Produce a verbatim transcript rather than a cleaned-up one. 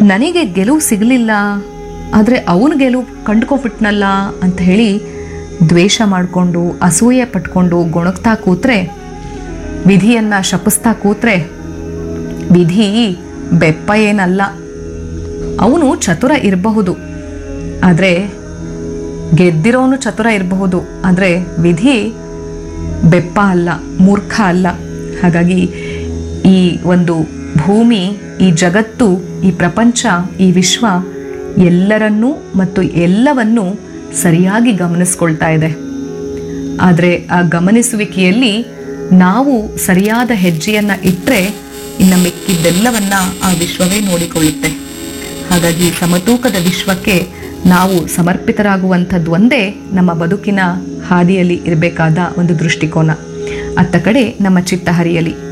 ನನಗೆ ಗೆಲುವು ಸಿಗಲಿಲ್ಲ, ಆದರೆ ಅವನು ಗೆಲುವು ಕಂಡುಕೊಬಿಟ್ನಲ್ಲ ಅಂತ ಹೇಳಿ ದ್ವೇಷ ಮಾಡಿಕೊಂಡು ಅಸೂಯೆ ಪಟ್ಕೊಂಡು ಗೊಣಗ್ತಾ ಕೂತ್ರೆ, ವಿಧಿಯನ್ನು ಶಪಿಸ್ತಾ ಕೂತ್ರೆ, ವಿಧಿ ಬೆಪ್ಪ ಏನಲ್ಲ. ಅವನು ಚತುರ ಇರಬಹುದು, ಆದರೆ ಗೆದ್ದಿರೋನು ಚತುರ ಇರಬಹುದು, ಆದರೆ ವಿಧಿ ಬೆಪ್ಪ ಅಲ್ಲ, ಮೂರ್ಖ ಅಲ್ಲ. ಹಾಗಾಗಿ ಈ ಒಂದು ಭೂಮಿ, ಈ ಜಗತ್ತು, ಈ ಪ್ರಪಂಚ, ಈ ವಿಶ್ವ ಎಲ್ಲರನ್ನೂ ಮತ್ತು ಎಲ್ಲವನ್ನೂ ಸರಿಯಾಗಿ ಗಮನಿಸ್ಕೊಳ್ತಾ ಇದೆ. ಆದರೆ ಆ ಗಮನಿಸುವಿಕೆಯಲ್ಲಿ ನಾವು ಸರಿಯಾದ ಹೆಜ್ಜೆಯನ್ನು ಇಟ್ಟರೆ ಇನ್ನು ಮಿಕ್ಕಿದ್ದೆಲ್ಲವನ್ನ ಆ ವಿಶ್ವವೇ ನೋಡಿಕೊಳ್ಳುತ್ತೆ. ಹಾಗಾಗಿ ಸಮತೂಕದ ವಿಶ್ವಕ್ಕೆ ನಾವು ಸಮರ್ಪಿತರಾಗುವಂಥದ್ದು ಒಂದೇ ನಮ್ಮ ಬದುಕಿನ ಹಾದಿಯಲ್ಲಿ ಇರಬೇಕಾದ ಒಂದು ದೃಷ್ಟಿಕೋನ. ಅತ್ತ ಕಡೆ ನಮ್ಮ ಚಿತ್ತ ಹರಿಯಲಿ.